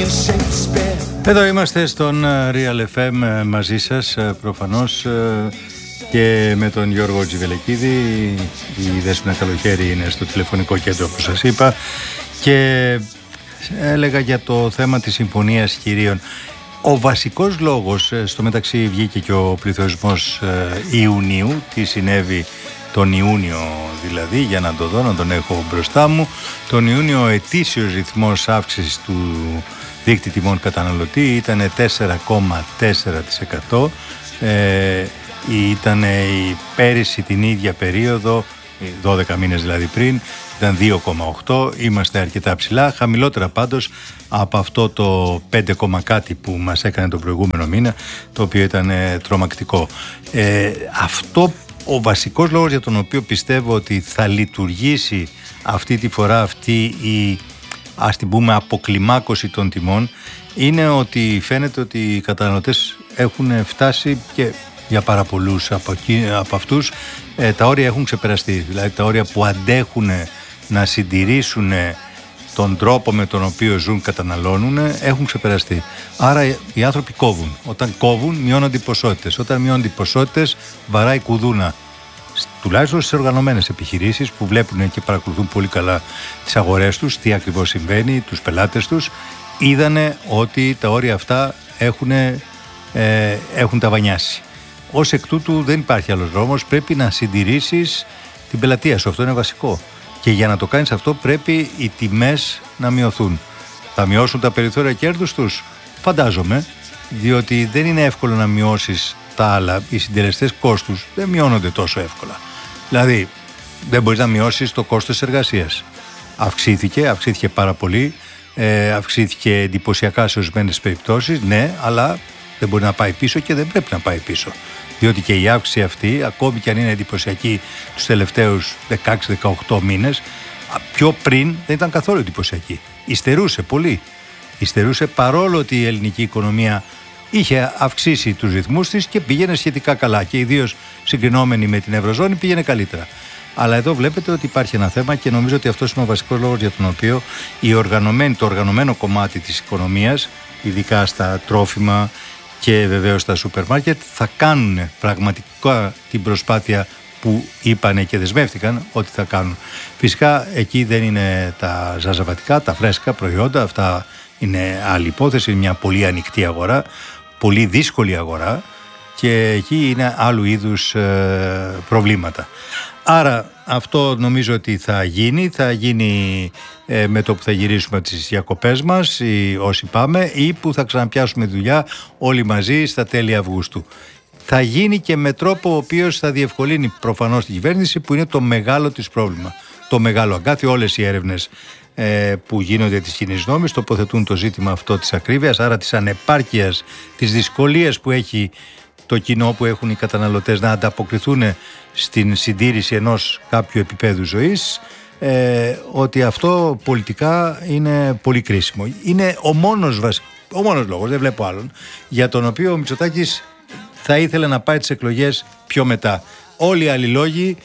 Εδώ είμαστε στον Real FM μαζί σας προφανώς και με τον Γιώργο Τζιβελεκίδη. Η Δέσποινα Καλοχέρη είναι στο τηλεφωνικό κέντρο όπως σας είπα και έλεγα για το θέμα της συμφωνίας κυρίων. Ο βασικός λόγος, στο μεταξύ βγήκε και ο πληθωρισμός Ιουνίου, τι συνέβη τον Ιούνιο δηλαδή, για να το δω, να τον έχω μπροστά μου. Τον Ιούνιο ο ετήσιος ρυθμός αύξησης του δείκτη τιμών καταναλωτή ήταν 4,4%. Ήταν η πέρυσι την ίδια περίοδο, 12 μήνες δηλαδή πριν, ήταν 2,8%. Είμαστε αρκετά ψηλά, χαμηλότερα πάντως από αυτό το 5, κάτι που μας έκανε τον προηγούμενο μήνα, το οποίο ήταν τρομακτικό. Αυτό ο βασικός λόγος για τον οποίο πιστεύω ότι θα λειτουργήσει αυτή τη φορά αυτή η, ας την πούμε, αποκλιμάκωση των τιμών, είναι ότι φαίνεται ότι οι καταναλωτές έχουν φτάσει, και για πάρα πολλούς από αυτούς τα όρια έχουν ξεπεραστεί. Δηλαδή τα όρια που αντέχουν να συντηρήσουν τον τρόπο με τον οποίο ζουν, καταναλώνουν, έχουν ξεπεραστεί. Άρα οι άνθρωποι κόβουν. Όταν κόβουν μειώνονται οι ποσότητες. Όταν μειώνονται οι ποσότητες βαράει κουδούνα. Τουλάχιστον στις οργανωμένες επιχειρήσεις που βλέπουν και παρακολουθούν πολύ καλά τις αγορές τους, τι ακριβώς συμβαίνει, τους πελάτες τους, είδανε ότι τα όρια αυτά έχουν ταβανιάσει. Ως εκ τούτου δεν υπάρχει άλλος δρόμος, πρέπει να συντηρήσεις την πελατεία σου, αυτό είναι βασικό. Και για να το κάνεις αυτό πρέπει οι τιμές να μειωθούν. Θα μειώσουν τα περιθώρια κέρδους τους? Φαντάζομαι, διότι δεν είναι εύκολο να μειώσεις τα άλλα. Οι συντελεστές κόστους δεν μειώνονται τόσο εύκολα. Δηλαδή δεν μπορείς να μειώσεις το κόστος της εργασίας. Αυξήθηκε πάρα πολύ, αυξήθηκε εντυπωσιακά σε ορισμένες περιπτώσεις, ναι, αλλά δεν μπορεί να πάει πίσω και δεν πρέπει να πάει πίσω. Διότι και η αύξηση αυτή, ακόμη και αν είναι εντυπωσιακή τους τελευταίους 16-18 μήνες, πιο πριν δεν ήταν καθόλου εντυπωσιακή. Υστερούσε πολύ. Υστερούσε παρόλο ότι η ελληνική οικονομία είχε αυξήσει τους ρυθμούς της και πήγαινε σχετικά καλά. Και ιδίως συγκρινόμενη με την Ευρωζώνη πήγαινε καλύτερα. Αλλά εδώ βλέπετε ότι υπάρχει ένα θέμα και νομίζω ότι αυτός είναι ο βασικός λόγος για τον οποίο το οργανωμένο κομμάτι της οικονομίας, ειδικά στα τρόφιμα και βεβαίως στα σούπερ μάρκετ, θα κάνουν πραγματικά την προσπάθεια που είπανε και δεσμεύτηκαν ότι θα κάνουν. Φυσικά εκεί δεν είναι τα ζαζαβατικά, τα φρέσκα προϊόντα, αυτά είναι άλλη υπόθεση, είναι μια πολύ ανοιχτή αγορά, πολύ δύσκολη αγορά και εκεί είναι άλλου είδους προβλήματα. Άρα αυτό νομίζω ότι θα γίνει με το που θα γυρίσουμε τις διακοπές μας, όσοι πάμε, ή που θα ξαναπιάσουμε δουλειά όλοι μαζί στα τέλη Αυγούστου. Θα γίνει και με τρόπο ο οποίος θα διευκολύνει προφανώς την κυβέρνηση, που είναι το μεγάλο της πρόβλημα. Το μεγάλο αγκάθι, όλες οι έρευνες που γίνονται της κοινής νόμης τοποθετούν το ζήτημα αυτό της ακρίβειας, άρα της ανεπάρκειας, της δυσκολίας που έχει το κοινό, που έχουν οι καταναλωτές να ανταποκριθούν στην συντήρηση ενός κάποιου επίπεδου ζωής, ότι αυτό πολιτικά είναι πολύ κρίσιμο. Είναι ο μόνος λόγος, δεν βλέπω άλλον, για τον οποίο ο Μητσοτάκης θα ήθελε να πάει τις εκλογές πιο μετά. Όλοι οι άλλοι λόγοι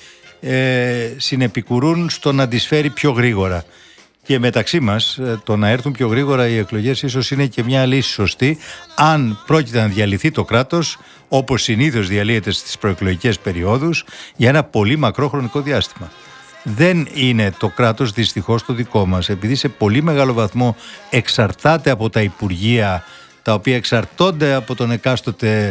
συνεπικουρούν στο να τις φέρει πιο γρήγορα. Και μεταξύ μας, το να έρθουν πιο γρήγορα οι εκλογές ίσως είναι και μια λύση σωστή, αν πρόκειται να διαλυθεί το κράτος, όπως συνήθως διαλύεται στις προεκλογικές περιόδους, για ένα πολύ μακρό χρονικό διάστημα. Δεν είναι το κράτος δυστυχώς το δικό μας, επειδή σε πολύ μεγάλο βαθμό εξαρτάται από τα υπουργεία, τα οποία εξαρτώνται από τον εκάστοτε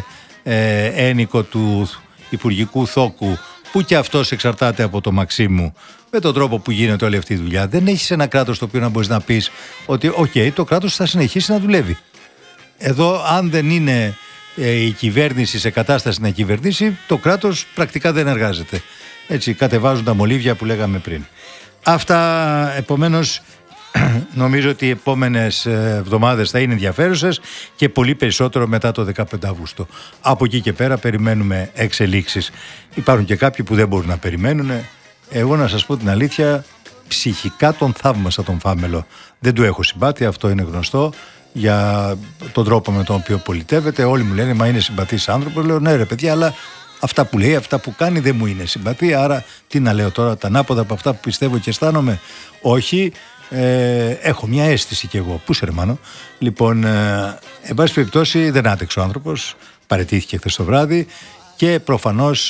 ένικο του υπουργικού θόκου, που και αυτός εξαρτάται από το Μαξίμου. Με τον τρόπο που γίνεται όλη αυτή η δουλειά, δεν έχεις ένα κράτος το οποίο να μπορείς να πεις ότι το κράτος θα συνεχίσει να δουλεύει. Εδώ, αν δεν είναι η κυβέρνηση σε κατάσταση να κυβερνήσει, το κράτος πρακτικά δεν εργάζεται. Έτσι κατεβάζουν τα μολύβια που λέγαμε πριν. Αυτά, επομένως, νομίζω ότι οι επόμενες εβδομάδες θα είναι ενδιαφέρουσες και πολύ περισσότερο μετά το 15 Αύγουστο. Από εκεί και πέρα περιμένουμε εξελίξεις. Υπάρχουν και κάποιοι που δεν μπορούν να περιμένουν. Εγώ, να σας πω την αλήθεια, ψυχικά τον θαύμασα τον Φάμελο. Δεν του έχω συμπάθεια, αυτό είναι γνωστό, για τον τρόπο με τον οποίο πολιτεύεται. Όλοι μου λένε, μα είναι συμπαθής άνθρωπος. Λέω, ναι ρε παιδιά, αλλά αυτά που λέει, αυτά που κάνει δεν μου είναι συμπαθία. Άρα τι να λέω τώρα, τα ανάποδα από αυτά που πιστεύω και αισθάνομαι? Όχι. έχω μια αίσθηση κι εγώ. Πού σε ρε Μάνο? Λοιπόν, εν πάση περιπτώσει δεν άντεξε ο άνθρωπος, παραιτήθηκε χθες το βράδυ και προφανώς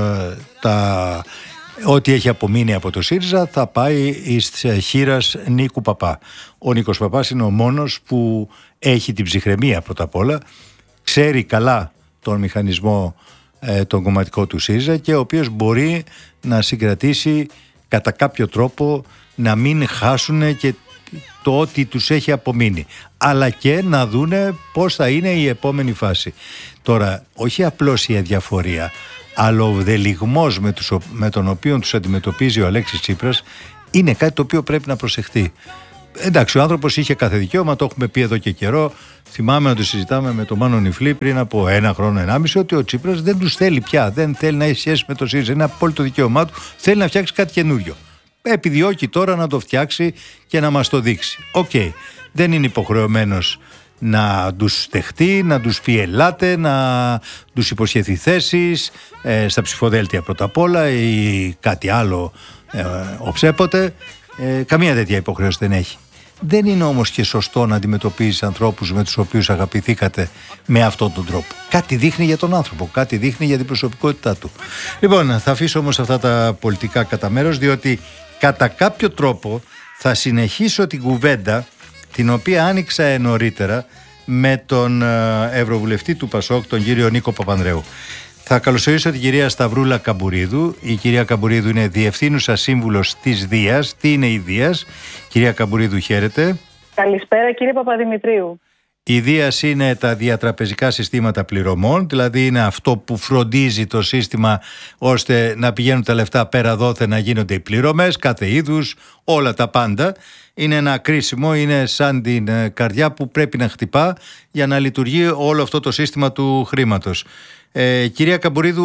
ό,τι έχει απομείνει από το ΣΥΡΙΖΑ θα πάει εις χείρας Νίκου Παπά. Ο Νίκος Παπάς είναι ο μόνος που έχει την ψυχραιμία πρώτα απ' όλα, ξέρει καλά τον μηχανισμό τον κομματικό του ΣΥΡΙΖΑ και ο οποίος μπορεί να συγκρατήσει κατά κάποιο τρόπο να μην χάσουν και το ότι τους έχει απομείνει, αλλά και να δούνε πώς θα είναι η επόμενη φάση. Τώρα, όχι απλώς η αδιαφορία, αλλά ο δελιγμός με τον οποίο τους αντιμετωπίζει ο Αλέξης Τσίπρας είναι κάτι το οποίο πρέπει να προσεχτεί. Εντάξει, ο άνθρωπος είχε κάθε δικαίωμα, το έχουμε πει εδώ και καιρό. Θυμάμαι να το συζητάμε με τον Μάνο Νιφλή πριν από 1 χρόνο, 1,5, ότι ο Τσίπρας δεν τους θέλει πια, δεν θέλει να έχει σχέση με το ΣΥΡΙΖΑ. Είναι απόλυτο δικαίωμά του, θέλει να φτιάξει κάτι καινούριο. Επιδιώκει τώρα να το φτιάξει και να μας το δείξει. Οκ, δεν είναι υποχρεωμένος να τους δεχτεί, να τους πει ελάτε, να τους υποσχεθεί θέσεις στα ψηφοδέλτια πρώτα απ' όλα ή κάτι άλλο οψέποτε. Καμία τέτοια υποχρέωση δεν έχει. Δεν είναι όμως και σωστό να αντιμετωπίζεις ανθρώπους με τους οποίους αγαπηθήκατε με αυτόν τον τρόπο. Κάτι δείχνει για τον άνθρωπο, κάτι δείχνει για την προσωπικότητά του. Λοιπόν, θα αφήσω όμως αυτά τα πολιτικά κατά μέρος, διότι κατά κάποιο τρόπο θα συνεχίσω την κουβέντα την οποία άνοιξα νωρίτερα με τον Ευρωβουλευτή του ΠΑΣΟΚ, τον κύριο Νίκο Παπανδρέου. Θα καλωσορίσω την κυρία Σταυρούλα Καμπουρίδου. Η κυρία Καμπουρίδου είναι διευθύνουσα σύμβουλος της Δίας. Τι είναι η Δίας? Κυρία Καμπουρίδου, χαίρετε. Καλησπέρα κύριε Παπαδημητρίου. Η Δίας είναι τα διατραπεζικά συστήματα πληρωμών, δηλαδή είναι αυτό που φροντίζει το σύστημα ώστε να πηγαίνουν τα λεφτά πέρα δόθε, να γίνονται οι πληρωμές, κάθε είδους, όλα τα πάντα. Είναι ένα κρίσιμο, είναι σαν την καρδιά που πρέπει να χτυπά για να λειτουργεί όλο αυτό το σύστημα του χρήματος. Κυρία Καμπουρίδου,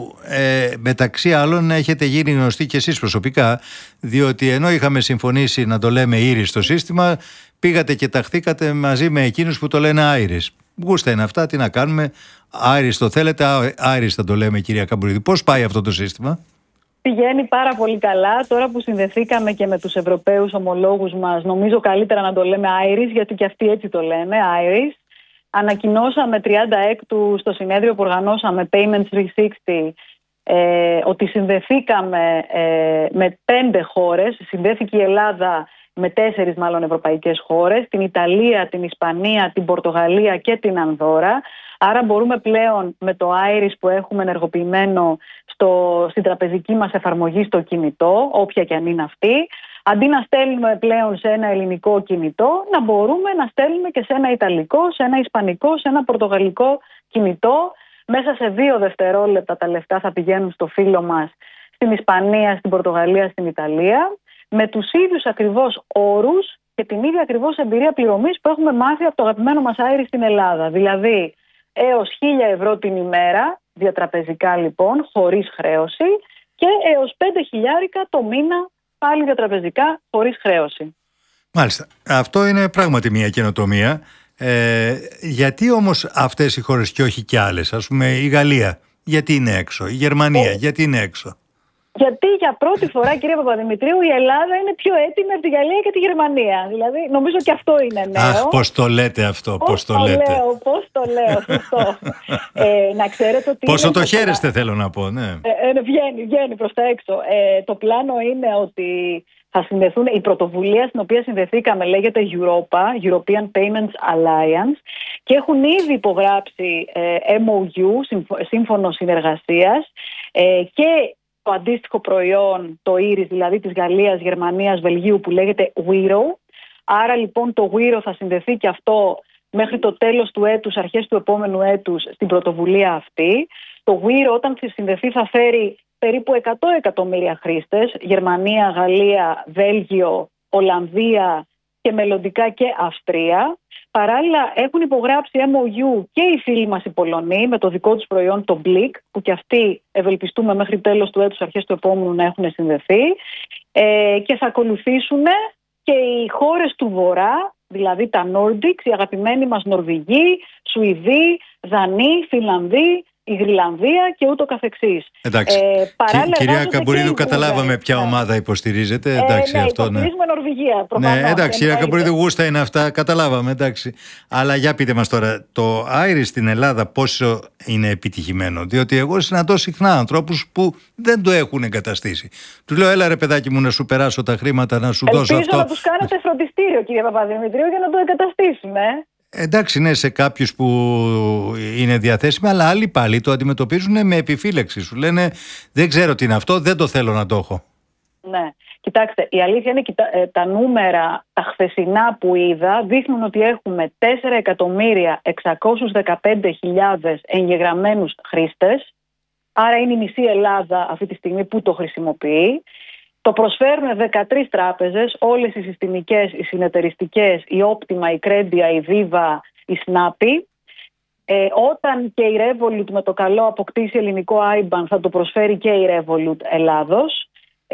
μεταξύ άλλων έχετε γίνει γνωστοί και εσείς προσωπικά, διότι ενώ είχαμε συμφωνήσει να το λέμε Iris στο σύστημα, πήγατε και ταχθήκατε μαζί με εκείνους που το λένε Iris. Γούστα είναι αυτά, τι να κάνουμε? Iris το θέλετε, Iris θα το λέμε, κυρία Καμπουρίδου. Πώς πάει αυτό το σύστημα? Πηγαίνει πάρα πολύ καλά. Τώρα που συνδεθήκαμε και με τους Ευρωπαίους ομολόγους μας, νομίζω καλύτερα να το λέμε Iris, γιατί και αυτοί έτσι το λένε, Iris. Ανακοινώσαμε 36 στο συνέδριο που οργανώσαμε Payments 360 ότι συνδεθήκαμε με 5 χώρες. Συνδέθηκε η Ελλάδα με 4 μάλλον ευρωπαϊκές χώρες, την Ιταλία, την Ισπανία, την Πορτογαλία και την Ανδώρα. Άρα μπορούμε πλέον με το Iris που έχουμε ενεργοποιημένο στην τραπεζική μας εφαρμογή στο κινητό, όποια και αν είναι αυτή, αντί να στέλνουμε πλέον σε ένα ελληνικό κινητό, να μπορούμε να στέλνουμε και σε ένα ιταλικό, σε ένα ισπανικό, σε ένα πορτογαλικό κινητό. Μέσα σε 2 δευτερόλεπτα τα λεφτά θα πηγαίνουν στο φίλο μας στην Ισπανία, στην Πορτογαλία, στην Ιταλία, με τους ίδιους ακριβώς όρους και την ίδια ακριβώς εμπειρία πληρωμής που έχουμε μάθει από το αγαπημένο μας Iris στην Ελλάδα. Δηλαδή έως 1.000 ευρώ την ημέρα, διατραπεζικά λοιπόν, χωρίς χρέωση, και έως 5.000 το μήνα, πάλι διατραπεζικά, χωρίς χρέωση. Μάλιστα. Αυτό είναι πράγματι μια καινοτομία. Γιατί όμως αυτές οι χώρες και όχι κι άλλες? Ας πούμε η Γαλλία, γιατί είναι έξω? Η Γερμανία, γιατί είναι έξω? Γιατί για πρώτη φορά, κύριε Παπαδημητρίου, η Ελλάδα είναι πιο έτοιμη από τη Γαλλία και τη Γερμανία. Δηλαδή, νομίζω και αυτό είναι νέο. Αχ, πώς το λέτε αυτό, πώς το λέτε. Πώς το λέω, σωστό. Να ξέρετε ότι... Πόσο το χαίρεστε, θέλω να πω, ναι. Βγαίνει προς τα έξω. Το πλάνο είναι ότι θα συνδεθούν, η πρωτοβουλία στην οποία συνδεθήκαμε λέγεται Europa, European Payments Alliance, και έχουν ήδη υπογράψει MOU, σύμφωνο συνεργασίας, και το αντίστοιχο προϊόν, το Iris, δηλαδή της Γαλλίας, Γερμανίας, Βελγίου, που λέγεται Wero. Άρα λοιπόν το Wero θα συνδεθεί και αυτό μέχρι το τέλος του έτους, αρχές του επόμενου έτους, στην πρωτοβουλία αυτή. Το Wero όταν συνδεθεί θα φέρει περίπου 100 εκατομμύρια χρήστες, Γερμανία, Γαλλία, Βέλγιο, Ολλανδία και μελλοντικά και Αυστρία. Παράλληλα έχουν υπογράψει MOU και οι φίλοι μας οι Πολωνοί με το δικό τους προϊόν, το Blik, που και αυτοί ευελπιστούμε μέχρι τέλος του έτους, αρχές του επόμενου να έχουν συνδεθεί, και θα ακολουθήσουν και οι χώρες του Βορρά, δηλαδή τα Nordics, οι αγαπημένοι μας Νορβηγοί, Σουηδοί, Δανείοι, Φινλανδοί, η Γρυλανδία και ούτω καθεξής. Εντάξει. Κυρία Καμπουρίδου, καταλάβαμε ποια ομάδα υποστηρίζετε. Εντάξει, υποστηρίζουμε Νορβηγία, προφανώς. Ναι, εντάξει, κυρία Καμπουρίδου, γούστα είναι αυτά, καταλάβαμε, εντάξει. Αλλά για πείτε μας τώρα, το Iris στην Ελλάδα πόσο είναι επιτυχημένο? Διότι εγώ συναντώ συχνά ανθρώπους που δεν το έχουν εγκαταστήσει. Τους λέω, έλα ρε παιδάκι μου, να σου περάσω τα χρήματα, να σου δώσω αυτό. Ελπίζω να τους κάνετε φροντιστήριο, κύριε Παπαδημητρίου, για να το εγκαταστήσουμε. Εντάξει, ναι, σε κάποιους που είναι διαθέσιμοι, αλλά άλλοι πάλι το αντιμετωπίζουν με επιφύλαξη. Σου λένε, δεν ξέρω τι είναι αυτό, δεν το θέλω να το έχω. Ναι. Κοιτάξτε, η αλήθεια είναι τα νούμερα, τα χθεσινά που είδα, δείχνουν ότι έχουμε 4.615.000 εγγεγραμμένους χρήστες. Άρα είναι η μισή Ελλάδα αυτή τη στιγμή που το χρησιμοποιεί. Το προσφέρουν 13 τράπεζες, όλες οι συστημικές, οι συνεταιριστικές, η Optima, η Credia, η Viva, η Snappi. Όταν και η Revolut με το καλό αποκτήσει ελληνικό IBAN, θα το προσφέρει και η Revolut Ελλάδος.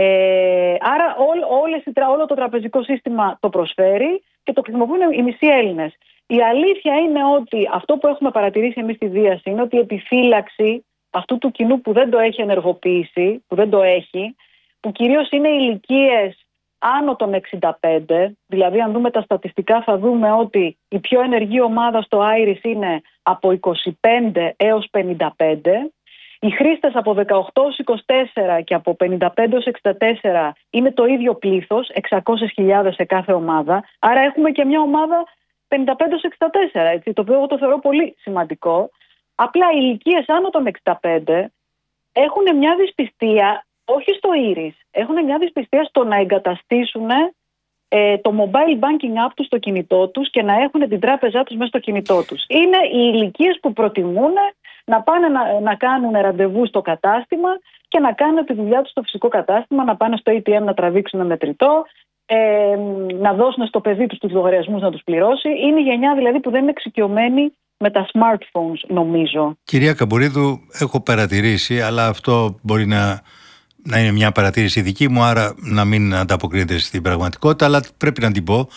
Άρα όλο το τραπεζικό σύστημα το προσφέρει και το χρησιμοποιούν οι μισοί Έλληνες. Η αλήθεια είναι ότι αυτό που έχουμε παρατηρήσει εμείς στη Δίαση είναι ότι η επιφύλαξη αυτού του κοινού που δεν το έχει ενεργοποιήσει, που δεν το έχει, που κυρίως είναι ηλικίες άνω των 65, δηλαδή αν δούμε τα στατιστικά θα δούμε ότι η πιο ενεργή ομάδα στο Iris είναι από 25 έως 55, οι χρήστες από 18 έως 24 και από 55 έως 64 είναι το ίδιο πλήθος, 600.000 σε κάθε ομάδα, άρα έχουμε και μια ομάδα 55 έως 64, έτσι, το οποίο εγώ το θεωρώ πολύ σημαντικό. Απλά οι ηλικίες άνω των 65 έχουν μια δυσπιστία, όχι στο Iris, έχουν μια δυσπιστία στο να εγκαταστήσουν το mobile banking app τους στο κινητό τους και να έχουν την τράπεζά τους μέσα στο κινητό τους. Είναι οι ηλικίες που προτιμούν να πάνε να κάνουν ραντεβού στο κατάστημα και να κάνουν τη δουλειά τους στο φυσικό κατάστημα, να πάνε στο ATM να τραβήξουν μετρητό, να δώσουν στο παιδί τους λογαριασμούς να τους πληρώσει. Είναι η γενιά δηλαδή που δεν είναι εξοικειωμένη με τα smartphones, νομίζω. Κυρία Καμπουρίδου, έχω παρατηρήσει, αλλά αυτό μπορεί να είναι μια παρατήρηση δική μου, άρα να μην ανταποκρίνεται στην πραγματικότητα, αλλά πρέπει να την πω,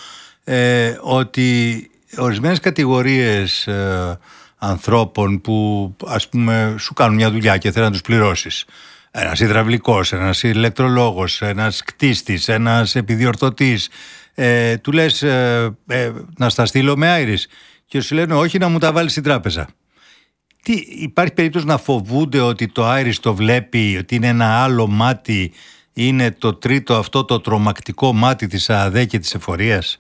ότι ορισμένες κατηγορίες ανθρώπων που ας πούμε σου κάνουν μια δουλειά και θέλουν να τους πληρώσεις, ένας υδραυλικός, ένας ηλεκτρολόγος, ένας κτίστης, ένας επιδιορθωτής, του λες να στα στείλω με Iris και σου λένε όχι, να μου τα βάλεις στην τράπεζα. Υπάρχει περίπτωση να φοβούνται ότι το Iris το βλέπει, ότι είναι ένα άλλο μάτι, είναι το τρίτο αυτό το τρομακτικό μάτι της ΑΔΕ και της εφορίας?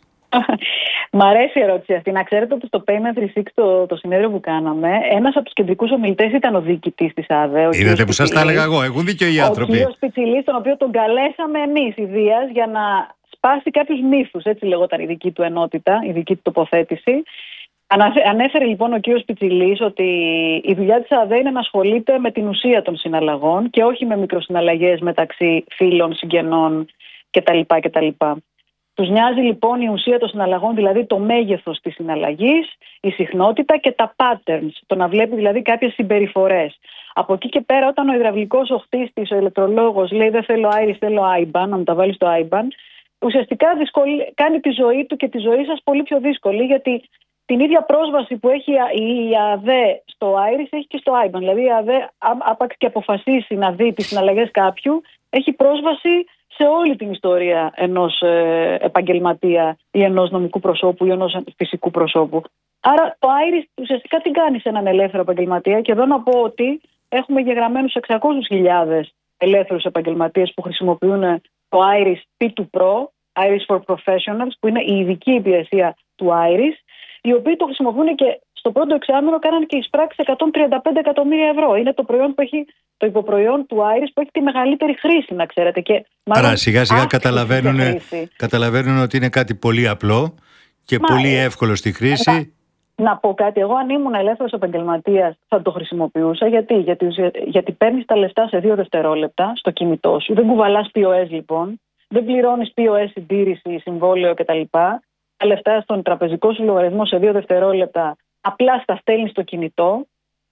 Μ' αρέσει η ερώτηση αυτή. Να ξέρετε ότι στο Payment 360, το συνέδριο που κάναμε, ένας από τους κεντρικούς ομιλητές ήταν ο διοικητής της ΑΔΕ. Είδατε που σας τα έλεγα εγώ, έχουν δίκιο οι άνθρωποι. Ο κύριος Πιτσιλής, τον οποίο τον καλέσαμε εμείς η Δίας για να σπάσει κάποιους μύθους, έτσι λεγόταν η δική του ενότητα, η δική του τοποθέτηση. Ανέφερε λοιπόν ο κύριος Πιτσιλής ότι η δουλειά της ΑΔΕ είναι να ασχολείται με την ουσία των συναλλαγών και όχι με μικροσυναλλαγές μεταξύ φίλων, συγγενών κτλ. Τους νοιάζει λοιπόν η ουσία των συναλλαγών, δηλαδή το μέγεθος της συναλλαγής, η συχνότητα και τα patterns, το να βλέπει δηλαδή κάποιες συμπεριφορές. Από εκεί και πέρα, όταν ο υδραυλικός, ο χτίστης, ο ηλεκτρολόγος λέει δεν θέλω Iris, θέλω IBAN, να μου τα βάλει στο IBAN, ουσιαστικά κάνει τη ζωή του και τη ζωή σας πολύ πιο δύσκολη, γιατί την ίδια πρόσβαση που έχει η ΑΔΕ στο Iris έχει και στο IBAN. Δηλαδή η ΑΔΕ, άπαξ και αποφασίσει να δει τις συναλλαγές κάποιου, έχει πρόσβαση σε όλη την ιστορία ενός επαγγελματία ή ενός νομικού προσώπου ή ενός φυσικού προσώπου. Άρα το Iris ουσιαστικά τι κάνει σε έναν ελεύθερο επαγγελματία, και εδώ να πω ότι έχουμε γεγραμμένους 600.000 ελεύθερους επαγγελματίες που χρησιμοποιούν το Iris P2 Pro, Iris for Professionals, που είναι η ειδική υπηρεσία του Iris, οι οποίοι το χρησιμοποιούν και στο πρώτο εξάμηνο κάνανε και εισπράξεις 135 εκατομμύρια ευρώ. Είναι το προϊόν που έχει, το υποπροϊόν του Iris που έχει τη μεγαλύτερη χρήση, να ξέρετε. Άρα σιγά σιγά καταλαβαίνουν ότι είναι κάτι πολύ απλό και πολύ εύκολο στη χρήση. Να πω κάτι, εγώ αν ήμουν ελεύθερος επαγγελματίας θα το χρησιμοποιούσα. Γιατί παίρνεις τα λεφτά σε 2 δευτερόλεπτα στο κινητό σου. Δεν κουβαλάς POS λοιπόν, δεν πληρώνεις POS συντήρηση, συμβόλαιο κτλ. Τα λεφτά στον τραπεζικό σου λογαριασμό σε 2 δευτερόλεπτα, απλά στα στέλνεις στο κινητό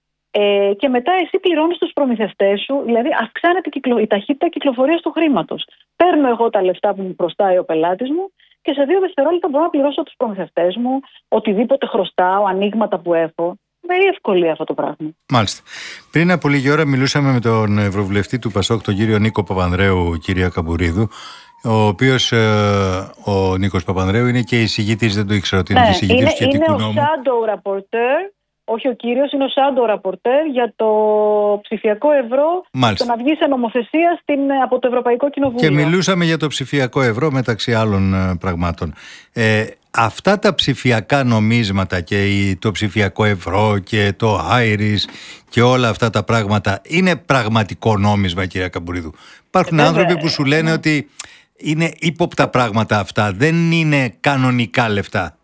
και μετά εσύ πληρώνεις τους προμηθευτές σου, δηλαδή αυξάνεται η ταχύτητα κυκλοφορίας του χρήματος. Παίρνω εγώ τα λεφτά που μου χρωστάει ο πελάτης μου και σε 2 δευτερόλεπτα μπορώ να πληρώσω τους προμηθευτές μου, οτιδήποτε χρωστάω, ανοίγματα που έχω. με ευκολία αυτό το πράγμα. Μάλιστα. Πριν από λίγη ώρα μιλούσαμε με τον Ευρωβουλευτή του ΠΑΣΟΚ, τον κύριο Νίκο Παπανδρέου, κυρία Καμπουρίδου, ο οποίος ο Νίκος Παπανδρέου είναι και εισηγητής, δεν το ήξερα ότι είναι εισηγητής του σχετικού νόμου. Είναι ο shadow rapporteur, όχι ο κύριος, είναι ο shadow rapporteur για το ψηφιακό ευρώ, το να βγει σε νομοθεσία από το Ευρωπαϊκό Κοινοβούλιο. Και μιλούσαμε για το ψηφιακό ευρώ μεταξύ άλλων πραγμάτων. Αυτά τα ψηφιακά νομίσματα και το ψηφιακό ευρώ και το Iris και όλα αυτά τα πράγματα είναι πραγματικό νόμισμα, κυρία Καμπουρίδου? Υπάρχουν άνθρωποι που σου λένε ότι είναι ύποπτα πράγματα αυτά, δεν είναι κανονικά λεφτά.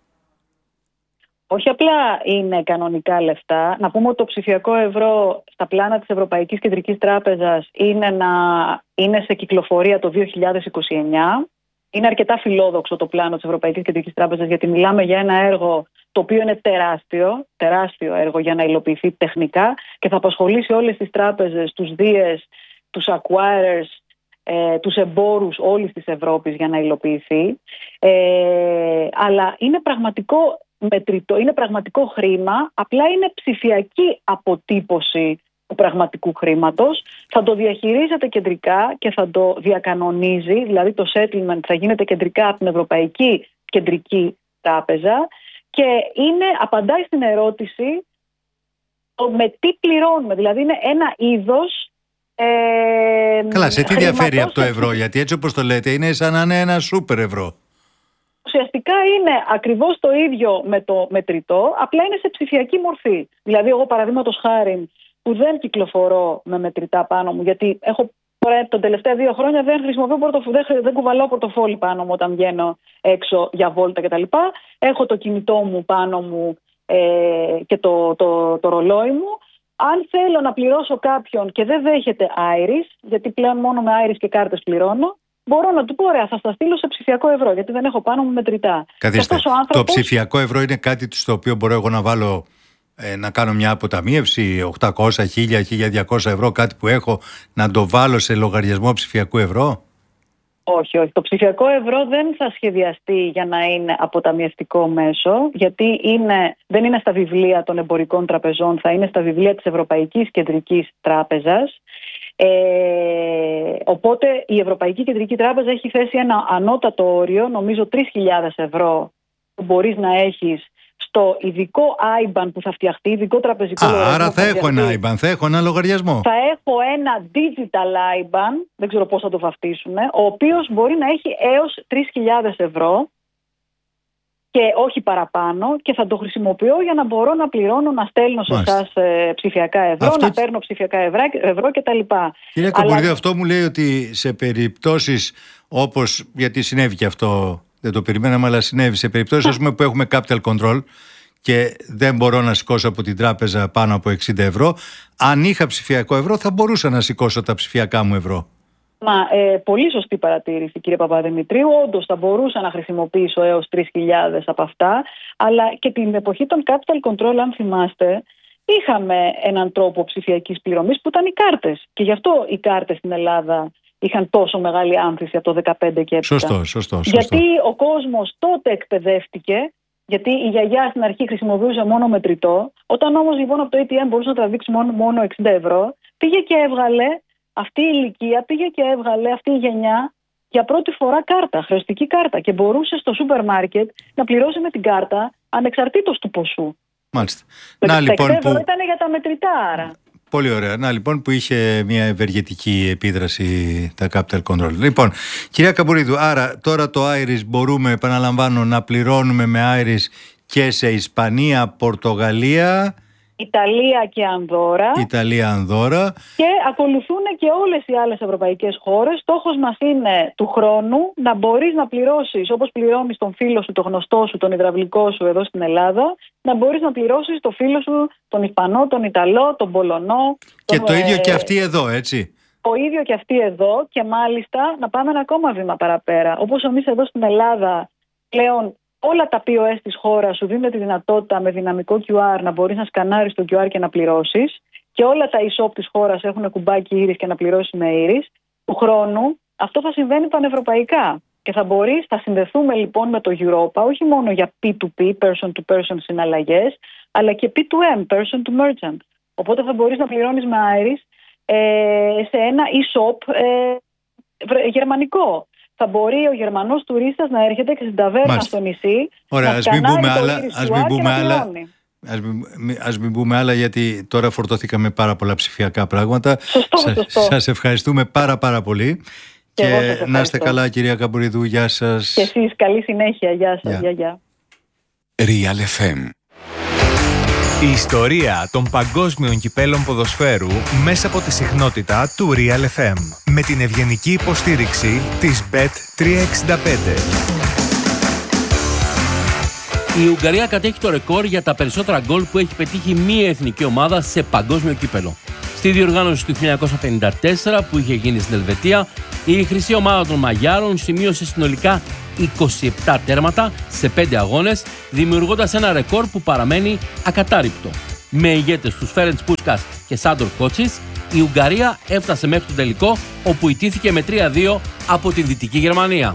Όχι απλά είναι κανονικά λεφτά. Να πούμε ότι το ψηφιακό ευρώ στα πλάνα της Ευρωπαϊκής Κεντρικής Τράπεζας είναι σε κυκλοφορία το 2029. Είναι αρκετά φιλόδοξο το πλάνο της Ευρωπαϊκής Κεντρικής Τράπεζας, γιατί μιλάμε για ένα έργο το οποίο είναι τεράστιο έργο για να υλοποιηθεί τεχνικά και θα απασχολήσει όλες τις τράπεζες, τους δίες, τους acquirers, τους εμπόρους όλης της Ευρώπης για να υλοποιηθεί. Αλλά είναι πραγματικό μετρητό, είναι πραγματικό χρήμα, απλά είναι ψηφιακή αποτύπωση του πραγματικού χρήματος. Θα το διαχειρίζεται κεντρικά και θα το διακανονίζει, δηλαδή το settlement θα γίνεται κεντρικά από την Ευρωπαϊκή Κεντρική Τράπεζα και απαντάει στην ερώτηση με τι πληρώνουμε, δηλαδή είναι ένα είδος Καλά, σε τι διαφέρει από το ευρώ? Γιατί έτσι όπως το λέτε είναι σαν να είναι ένα σούπερ ευρώ. Ουσιαστικά είναι ακριβώς το ίδιο με το μετρητό, απλά είναι σε ψηφιακή μορφή. Δηλαδή εγώ παραδείγματος χάριν που δεν κυκλοφορώ με μετρητά πάνω μου, γιατί τα τελευταία 2 χρόνια δεν κουβαλάω πορτοφόλι πάνω μου όταν βγαίνω έξω για βόλτα κτλ. Έχω το κινητό μου πάνω μου και το ρολόι μου. Αν θέλω να πληρώσω κάποιον και δεν δέχεται Iris, γιατί πλέον μόνο με Iris και κάρτες πληρώνω, μπορώ να του πω: ωραία, θα στα στείλω σε ψηφιακό ευρώ, γιατί δεν έχω πάνω μου μετρητά. Καθίστε. Το ψηφιακό ευρώ είναι κάτι στο οποίο μπορώ εγώ να βάλω, να κάνω μια αποταμίευση 800, 1000, 1200 ευρώ, κάτι που έχω, να το βάλω σε λογαριασμό ψηφιακού ευρώ? Όχι. Το ψηφιακό ευρώ δεν θα σχεδιαστεί για να είναι αποταμιευτικό μέσο, γιατί δεν είναι στα βιβλία των εμπορικών τραπεζών, θα είναι στα βιβλία της Ευρωπαϊκής Κεντρικής Τράπεζας. Οπότε η Ευρωπαϊκή Κεντρική Τράπεζα έχει θέσει ένα ανώτατο όριο, νομίζω 3.000 ευρώ, που μπορείς να έχεις στο ειδικό IBAN που θα φτιαχτεί, ειδικό τραπεζικό λογαριασμό. Άρα θα έχω ένα IBAN, θα έχω ένα λογαριασμό. Θα έχω ένα digital IBAN, δεν ξέρω πώς θα το βαφτίσουμε, ο οποίος μπορεί να έχει έως 3.000 ευρώ και όχι παραπάνω, και θα το χρησιμοποιώ για να μπορώ να πληρώνω, να στέλνω σε εσάς ψηφιακά ευρώ, να παίρνω ψηφιακά ευρώ κτλ. Κυρία Καμπουρίδου, αυτό μου λέει ότι σε περιπτώσεις όπως, γιατί συνέβη και αυτό, δεν το περιμέναμε, αλλά συνέβη, σε περιπτώσεις που έχουμε capital control και δεν μπορώ να σηκώσω από την τράπεζα πάνω από 60 ευρώ, αν είχα ψηφιακό ευρώ θα μπορούσα να σηκώσω τα ψηφιακά μου ευρώ. Πολύ σωστή παρατήρηση, κύριε Παπαδημητρίου. Όντως θα μπορούσα να χρησιμοποιήσω έως 3.000 από αυτά, αλλά και την εποχή των capital control, αν θυμάστε, είχαμε έναν τρόπο ψηφιακής πληρωμής που ήταν οι κάρτες. Και γι' αυτό οι κάρτες στην Ελλάδα είχαν τόσο μεγάλη άνθηση από το 2015 και έπειτα. Σωστό. Γιατί ο κόσμος τότε εκπαιδεύτηκε, γιατί η γιαγιά στην αρχή χρησιμοποιούσε μόνο μετρητό. Όταν όμως λοιπόν από το ATM μπορούσε να τραβήξει μόνο 60 ευρώ, πήγε και έβγαλε. Αυτή η ηλικία πήγε και έβγαλε, αυτή η γενιά, για πρώτη φορά κάρτα, χρεωστική κάρτα, και μπορούσε στο σούπερ μάρκετ να πληρώσει με την κάρτα ανεξαρτήτως του ποσού. Μάλιστα. Να λοιπόν που ήταν για τα μετρητά, άρα. Πολύ ωραία. Να λοιπόν που είχε μια ευεργετική επίδραση τα capital control. Λοιπόν, κυρία Καμπουρίδου, άρα τώρα το Iris μπορούμε, επαναλαμβάνω, να πληρώνουμε με Iris και σε Ισπανία, Πορτογαλία, Ιταλία και Ανδόρα. Και ακολουθούν και όλες οι άλλες ευρωπαϊκές χώρες. Στόχος μας είναι του χρόνου να μπορείς να πληρώσεις, όπως πληρώνεις τον φίλο σου, τον γνωστό σου, τον υδραυλικό σου εδώ στην Ελλάδα, να μπορείς να πληρώσεις τον φίλο σου, τον Ισπανό, τον Ιταλό, τον Πολωνό. Και το ίδιο και αυτοί εδώ, έτσι. Το ίδιο και αυτοί εδώ, και μάλιστα να πάμε ένα ακόμα βήμα παραπέρα. Όπως εμείς εδώ στην Ελλάδα πλέον, όλα τα POS της χώρας σου δίνουν τη δυνατότητα με δυναμικό QR να μπορείς να σκανάρεις το QR και να πληρώσεις, και όλα τα e-shop της χώρας έχουν κουμπάκι Iris και να πληρώσεις με Iris. Του χρόνου αυτό θα συμβαίνει πανευρωπαϊκά. Και θα συνδεθούμε λοιπόν με το Europa όχι μόνο για P2P, person-to-person συναλλαγές, αλλά και P2M, person-to-merchant. Οπότε θα μπορείς να πληρώνεις με Iris σε ένα e-shop γερμανικό. Θα μπορεί ο Γερμανός τουρίστας να έρχεται και στην ταβέρνα στο νησί. Ωραία, να ας μην πούμε άλλα, γιατί τώρα φορτώθηκαμε πάρα πολλά ψηφιακά πράγματα. Σωστό. Σας ευχαριστούμε πάρα πολύ. Και να είστε καλά, κυρία Καμπουριδού. Γεια σας. Και εσείς, καλή συνέχεια. Γεια σας. Γεια. Real FM. Η ιστορία των παγκόσμιων κυπέλων ποδοσφαίρου μέσα από τη συχνότητα του Real FM. Με την ευγενική υποστήριξη της Bet365. Η Ουγγαρία κατέχει το ρεκόρ για τα περισσότερα γκολ που έχει πετύχει μία εθνική ομάδα σε παγκόσμιο κύπελο. Στη διοργάνωση του 1954 που είχε γίνει στην Ελβετία, η χρυσή ομάδα των Μαγιάρων σημείωσε συνολικά 27 τέρματα σε 5 αγώνες, δημιουργώντας ένα ρεκόρ που παραμένει ακατάρριπτο. Με ηγέτες τους Φέρεντς Πούσκας και Σάντορ Κότσις, η Ουγγαρία έφτασε μέχρι το τελικό, όπου ιτήθηκε με 3-2 από την Δυτική Γερμανία.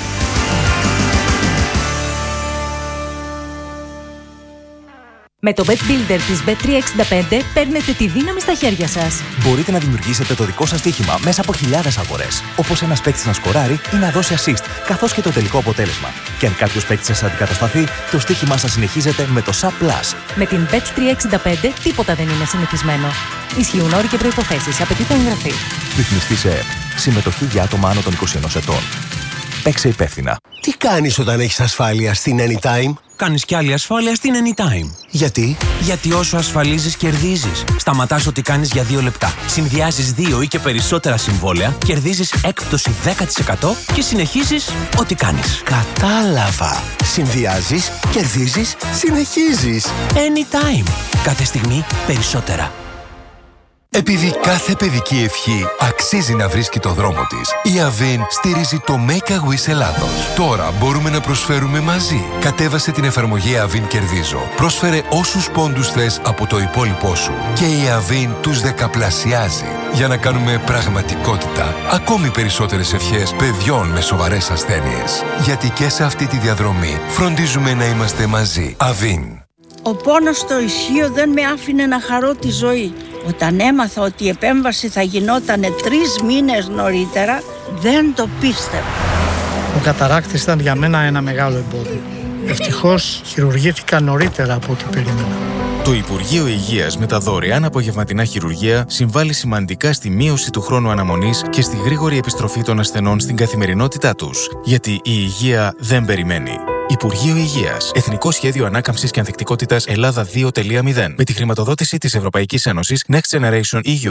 Με το Bet Builder της Bet365 παίρνετε τη δύναμη στα χέρια σας. Μπορείτε να δημιουργήσετε το δικό σας στοίχημα μέσα από χιλιάδες αγορές. Όπως ένας παίκτης να σκοράρει ή να δώσει assist, καθώς και το τελικό αποτέλεσμα. Και αν κάποιος παίκτης σας αντικατασταθεί, το στοίχημά σας συνεχίζεται με το SAP Plus. Με την Bet365 τίποτα δεν είναι συνηθισμένο. Ισχύουν όροι και προϋποθέσεις. Απαιτείται εγγραφή. Ρυθμιστή σε ΕΕΠ. Συμμετοχή για άτομα άνω των 21 ετών. Παίξε υπεύθυνα. Τι κάνεις όταν έχεις ασφάλεια στην Anytime? Κάνεις κι άλλη ασφάλεια στην Anytime. Γιατί? Γιατί όσο ασφαλίζεις, κερδίζεις. Σταματάς ό,τι κάνεις για 2 λεπτά. Συνδυάζεις 2 ή και περισσότερα συμβόλαια, κερδίζεις έκπτωση 10% και συνεχίζεις ό,τι κάνεις. Κατάλαβα. Συνδυάζεις, κερδίζεις, συνεχίζεις. Anytime. Κάθε στιγμή περισσότερα. Επειδή κάθε παιδική ευχή αξίζει να βρίσκει το δρόμο της, η Avin στηρίζει το Make a Wish Ελλάδος. Τώρα μπορούμε να προσφέρουμε μαζί. Κατέβασε την εφαρμογή Avin Κερδίζω. Πρόσφερε όσους πόντους θες από το υπόλοιπό σου. Και η Avin τους δεκαπλασιάζει. Για να κάνουμε πραγματικότητα ακόμη περισσότερες ευχές παιδιών με σοβαρές ασθένειες. Γιατί και σε αυτή τη διαδρομή φροντίζουμε να είμαστε μαζί. Avin. Ο πόνος στο ισχύο δεν με άφηνε να χαρώ τη ζωή. Όταν έμαθα ότι η επέμβαση θα γινόταν 3 μήνες νωρίτερα, δεν το πίστευα. Ο καταράκτης ήταν για μένα ένα μεγάλο εμπόδιο. Ευτυχώς χειρουργήθηκα νωρίτερα από ό,τι περίμενα. Το Υπουργείο Υγείας με τα δωρεάν απογευματινά χειρουργία συμβάλλει σημαντικά στη μείωση του χρόνου αναμονής και στη γρήγορη επιστροφή των ασθενών στην καθημερινότητά τους. Γιατί η υγεία δεν περιμένει. Υπουργείο Υγείας. Εθνικό Σχέδιο Ανάκαμψης και Ανθεκτικότητας Ελλάδα 2.0. Με τη χρηματοδότηση της Ευρωπαϊκής Ένωσης Next Generation EU.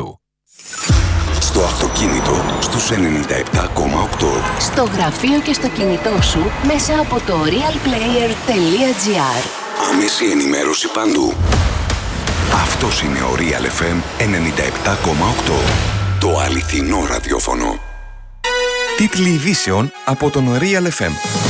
Στο αυτοκίνητο στους 97,8. Στο γραφείο και στο κινητό σου μέσα από το realplayer.gr. Άμεση ενημέρωση παντού. Αυτός είναι ο Real FM 97,8. Το αληθινό ραδιόφωνο. Τίτλοι ειδήσεων από τον Real FM.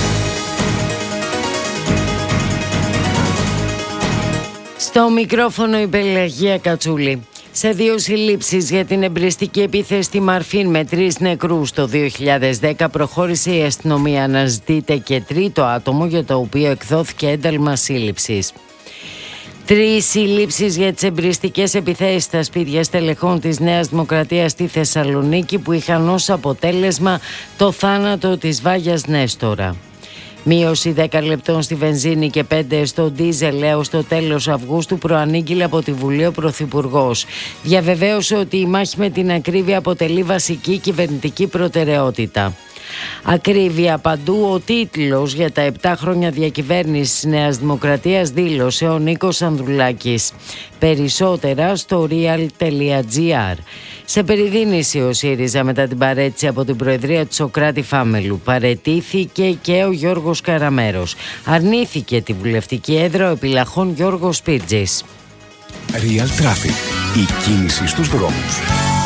Στο μικρόφωνο η Πελαγία Κατσούλη. Σε 2 συλλήψεις για την εμπριστική επίθεση στη Μαρφίν με 3 νεκρούς το 2010 προχώρησε η αστυνομία. Αναζητείται και 3ο άτομο για το οποίο εκδόθηκε ένταλμα σύλληψης. 3 συλλήψεις για τις εμπριστικές επιθέσεις στα σπίτια στελεχών της Νέας Δημοκρατίας στη Θεσσαλονίκη που είχαν ως αποτέλεσμα το θάνατο της Βάγιας Νέστορα. Μείωση 10 λεπτών στη βενζίνη και 5 στο ντίζελ έως το τέλος Αυγούστου προανήγγειλε από τη Βουλή ο Πρωθυπουργός. Διαβεβαίωσε ότι η μάχη με την ακρίβεια αποτελεί βασική κυβερνητική προτεραιότητα. Ακρίβεια παντού, ο τίτλος για τα 7 χρόνια διακυβέρνησης της Νέας Δημοκρατίας, δήλωσε ο Νίκος Ανδρουλάκης. Περισσότερα στο real.gr. Σε περιδίνηση ο ΣΥΡΙΖΑ μετά την παρέτηση από την Προεδρία του Σωκράτη Φάμελου. Παρετήθηκε και ο Γιώργος Καραμέρος. Αρνήθηκε τη βουλευτική έδρα ο επιλαχών Γιώργος Σπίρτζης. Real Traffic. Η κίνηση στους δρόμους.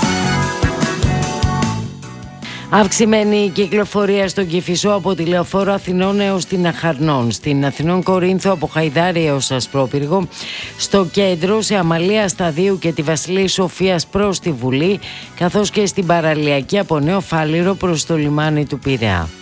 Αυξημένη κυκλοφορία στον Κηφισό από τη Λεωφόρο Αθηνών έως την Αχαρνών. Στην Αθηνών Κορίνθου από Χαϊδάρη έως Ασπρόπυργο. Στο κέντρο σε Αμαλία Σταδίου και τη Βασιλή Σοφίας προς τη Βουλή. Καθώς και στην παραλιακή από Νέο Φάληρο προς το λιμάνι του Πειραιά.